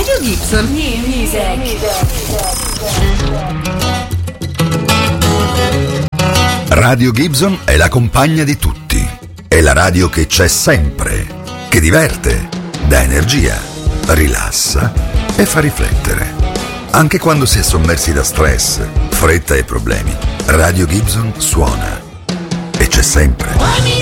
Radio Gibson. Music. Radio Gibson è la compagna di tutti. È la radio che c'è sempre, che diverte, dà energia, rilassa e fa riflettere. Anche quando si è sommersi da stress, fretta e problemi, Radio Gibson suona. E c'è sempre.